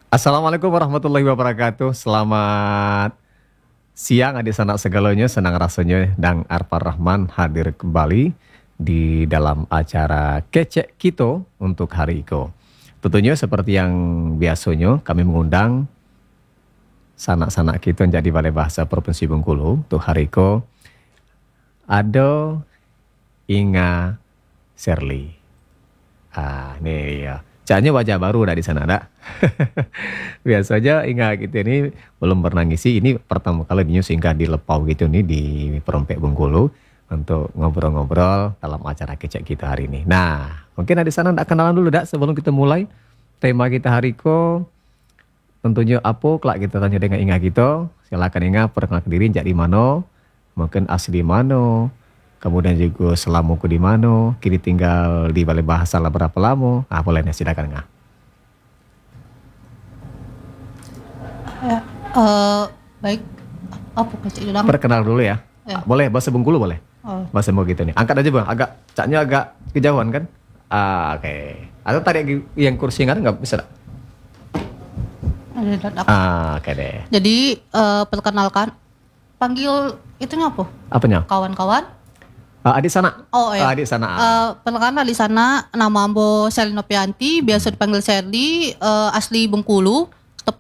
Assalamualaikum warahmatullahi wabarakatuh. Selamat siang adik sanak segalanya, senang rasanya dan Arfar Rahman hadir kembali di dalam acara Kecek Kito untuk hari ini. Tentunya seperti yang biasanya kami mengundang sanak-sanak kita yang jadi Balai Bahasa Provinsi Bengkulu untuk hari ini ada Inga Sherly. Nih ya. Caknya wajah baru dari sana, nak. Biasanya Inga gitu ini belum pernah ngisi. Ini pertama kali di news Inga di Lepau gitu nih di Perompek Bengkulu untuk ngobrol-ngobrol dalam acara kecek kita hari ini. Nah, mungkin di sana ndak kenalan dulu dak sebelum kita mulai tema kita hari ko. Tentunya apa kelak kita tanya dengan Inga gitu. Silakan Inga perkenalkan diri jadi mana, mungkin asli mana. Kemudian juga selama di mana, kini tinggal di Balai Bahasa lah berapa lama. Boleh nih silakan Nga. Ya, baik. Apa kecil bilang? Perkenal dulu ya. Ya. Boleh bahasa Bengkulu boleh. Oh. Bahasa mau gitu nih. Angkat aja bang. Caknya agak kejauhan kan. Oke. Atau tarik yang kursi nggak bisa. Oke deh. Jadi perkenalkan, panggil itunya apa? Apanya? Kawan-kawan. Adik sana. Oh ya. Adik sana. Perkenalkan di sana nama Ambo Sherly Nopianti, biasa dipanggil Sherly, asli Bengkulu.